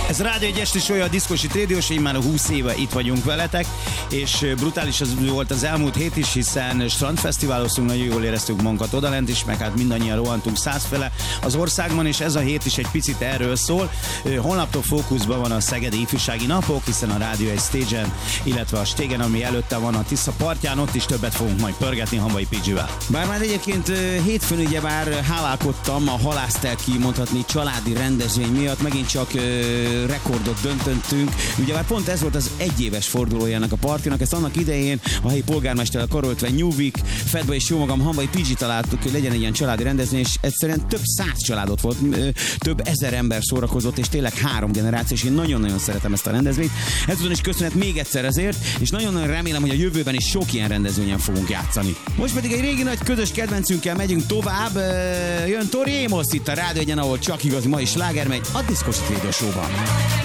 Ez Rádió egy esti sója, a Diszkosi Trédiós, én már 20 éve itt vagyunk veletek, és brutális az volt az elmúlt hét is, hiszen strandfesztiváloztunk, nagyon jól éreztük magunkat odalent is, meg hát mindannyian rohantunk 100 fele az országban, és ez a hét is egy picit erről szól. Holnaptól fókuszban van a Szegedi Ifjúsági Napok, hiszen a Rádió egy stage-en, illetve a Stégen, ami előtte van a Tisza partján, ott is többet fogunk majd pörgetni Hamvai Pizsivel. Bár már egyébként hétfőn ugyebár hálálkodtam a halásztelki, mondhatni családi rendezvény miatt, megint csak rekordot döntöttünk. Ugye már pont ez volt az egyéves fordulójának a partinak, ezt annak idején a helyi polgármesterrel karoltva Nyúvik, Fedba és jó magam Hamvai Pizsi találtuk, hogy legyen egy ilyen családi rendezvény, és egyszerűen több 100 családot volt, több ezer ember szórakozott, és tényleg 3 generáció, és én nagyon-nagyon szeretem ezt a rendezvényt. Ezután is köszönet még egyszer ezért, és nagyon-nagyon remélem, hogy a jövőben is sok ilyen rendezvényen fogunk játszani. Most pedig egy régi nagy közös kedvencünkkel megyünk tovább. Jön Tori Amos itt a Rádió egyen, ahol csak igazi mai sláger megy, a Diszkosi Trédió Showban.